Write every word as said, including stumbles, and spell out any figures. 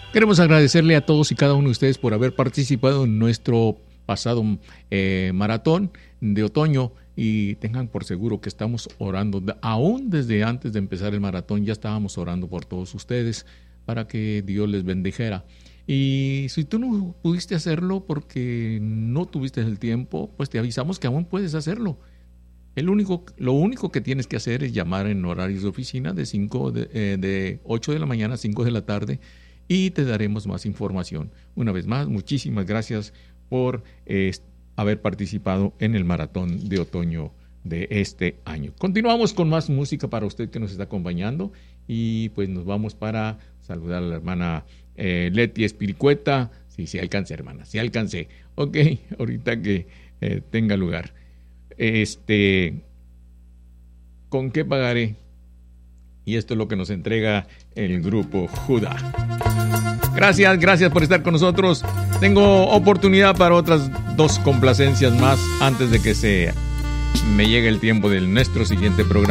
Queremos agradecerle a todos y cada uno de ustedes por haber participado en nuestro pasado eh, maratón de otoño, y tengan por seguro que estamos orando, aún desde antes de empezar el maratón ya estábamos orando por todos ustedes para que Dios les bendijera. Y si tú no pudiste hacerlo porque no tuviste el tiempo, pues te avisamos que aún puedes hacerlo. El único, lo único que tienes que hacer es llamar en horarios de oficina de, cinco de, eh, de ocho de la mañana a cinco de la tarde, y te daremos más información. Una vez más, muchísimas gracias por eh, haber participado en el maratón de otoño de este año. Continuamos con más música para usted que nos está acompañando, y pues nos vamos para saludar a la hermana eh, Leti Espiricueta. Sí, sí alcancé, hermana, sí alcancé. Ok, ahorita que eh, tenga lugar. Este, ¿con qué pagaré? Y esto es lo que nos entrega el grupo Judá. Gracias, gracias por estar con nosotros. Tengo oportunidad para otras dos complacencias más antes de que se me llegue el tiempo de nuestro siguiente programa.